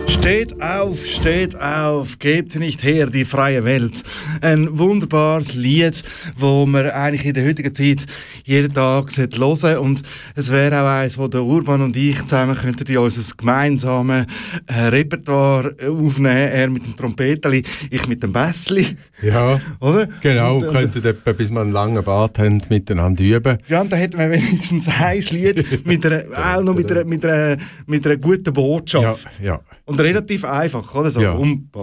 Steht auf, gebt nicht her, die freie Welt. Ein wunderbares Lied, das man eigentlich in der heutigen Zeit jeden Tag hören sollte. Und es wäre auch eins, wo der Urban und ich zusammen könnten in unser gemeinsames Repertoire aufnehmen. Er mit dem Trompeteli, ich mit dem Bässli. Ja, oder? Genau, könnten etwa, bis wir einen langen Bart haben, miteinander üben. Ja, und dann hätten wir wenigstens ein Lied mit einer guten Botschaft. Ja. Und relativ einfach, oder? So Ja.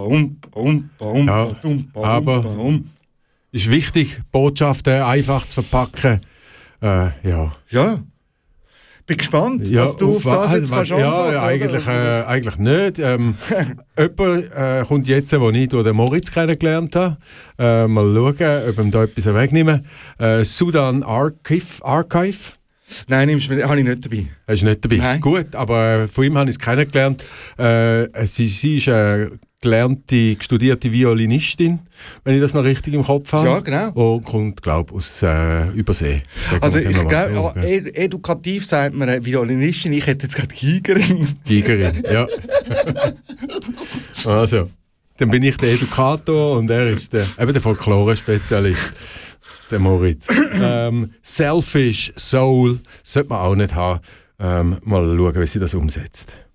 Aber ist wichtig, Botschaften einfach zu verpacken. Ja. Bin gespannt, Ja, was du auf das jetzt kannst antworten. Eigentlich nicht. Jemand kommt jetzt, den ich durch den Moritz kennengelernt habe. Mal schauen, ob ihm da etwas wegnehmen. Sudan Archive. Nein, habe ich nicht dabei. Hast du nicht dabei? Nein. Gut, aber von ihm habe ich es kennengelernt. Sie ist eine gelernte, studierte Violinistin, wenn ich das noch richtig im Kopf habe. Ja, genau. Und kommt, glaube ich, aus Übersee. Also ich glaube, edukativ sagt man Violinistin, ich hätte jetzt gerade Gigerin. Gigerin, ja. Also, dann bin ich der Edukator und er ist der Folklore-Spezialist. Der Moritz. Selfish Soul sollte man auch nicht haben. Mal schauen, wie sie das umsetzt.